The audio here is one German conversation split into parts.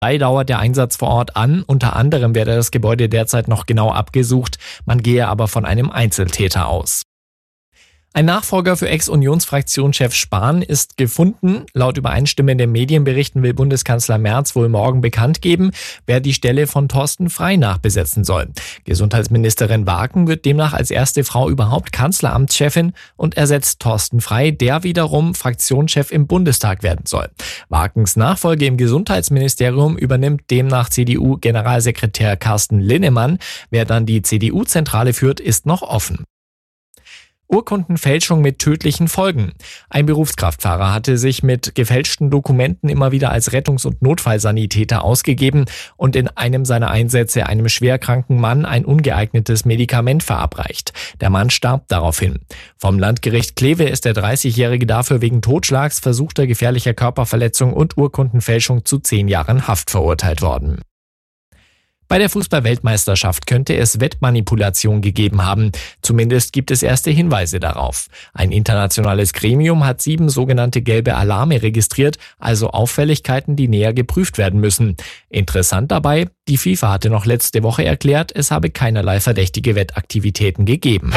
Dauert der Einsatz vor Ort an. Unter anderem werde das Gebäude derzeit noch genau abgesucht. Man gehe aber von einem Einzeltäter aus. Ein Nachfolger für Ex-Unionsfraktionschef Spahn ist gefunden. Laut übereinstimmenden Medienberichten will Bundeskanzler Merz wohl morgen bekannt geben, wer die Stelle von Thorsten Frey nachbesetzen soll. Gesundheitsministerin Waken wird demnach als erste Frau überhaupt Kanzleramtschefin und ersetzt Thorsten Frey, der wiederum Fraktionschef im Bundestag werden soll. Wakens Nachfolge im Gesundheitsministerium übernimmt demnach CDU-Generalsekretär Carsten Linnemann. Wer dann die CDU-Zentrale führt, ist noch offen. Urkundenfälschung mit tödlichen Folgen. Ein Berufskraftfahrer hatte sich mit gefälschten Dokumenten immer wieder als Rettungs- und Notfallsanitäter ausgegeben und in einem seiner Einsätze einem schwerkranken Mann ein ungeeignetes Medikament verabreicht. Der Mann starb daraufhin. Vom Landgericht Kleve ist der 30-Jährige dafür wegen Totschlags, versuchter gefährlicher Körperverletzung und Urkundenfälschung zu 10 Jahren Haft verurteilt worden. Bei der Fußball-Weltmeisterschaft könnte es Wettmanipulation gegeben haben. Zumindest gibt es erste Hinweise darauf. Ein internationales Gremium hat 7 sogenannte gelbe Alarme registriert, also Auffälligkeiten, die näher geprüft werden müssen. Interessant dabei, die FIFA hatte noch letzte Woche erklärt, es habe keinerlei verdächtige Wettaktivitäten gegeben.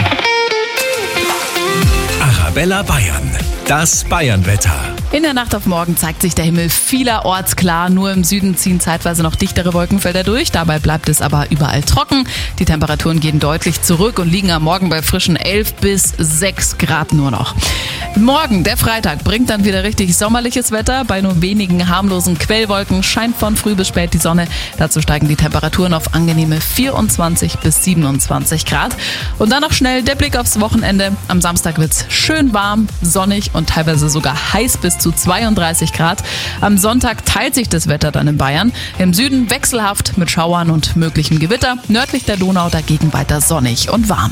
Arabella Bayern, das Bayernwetter. In der Nacht auf morgen zeigt sich der Himmel vielerorts klar. Nur im Süden ziehen zeitweise noch dichtere Wolkenfelder durch. Dabei bleibt es aber überall trocken. Die Temperaturen gehen deutlich zurück und liegen am Morgen bei frischen 11 bis 6 Grad nur noch. Morgen, der Freitag, bringt dann wieder richtig sommerliches Wetter. Bei nur wenigen harmlosen Quellwolken scheint von früh bis spät die Sonne. Dazu steigen die Temperaturen auf angenehme 24 bis 27 Grad. Und dann noch schnell der Blick aufs Wochenende. Am Samstag wird's schön warm, sonnig und teilweise sogar heiß bis zu 32 Grad. Am Sonntag teilt sich das Wetter dann in Bayern. Im Süden wechselhaft mit Schauern und möglichem Gewitter. Nördlich der Donau dagegen weiter sonnig und warm.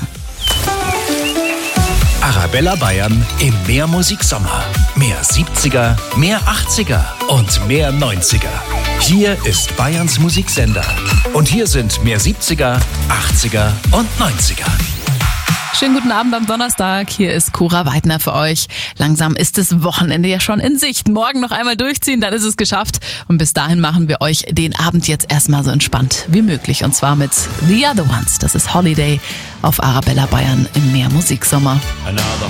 Arabella Bayern im Mehrmusik-Sommer. Mehr 70er, mehr 80er und mehr 90er. Hier ist Bayerns Musiksender. Und hier sind mehr 70er, 80er und 90er. Schönen guten Abend am Donnerstag. Hier ist Cora Weidner für euch. Langsam ist das Wochenende ja schon in Sicht. Morgen noch einmal durchziehen, dann ist es geschafft. Und bis dahin machen wir euch den Abend jetzt erstmal so entspannt wie möglich. Und zwar mit The Other Ones. Das ist Holiday auf Arabella Bayern im Mehrmusiksommer. Another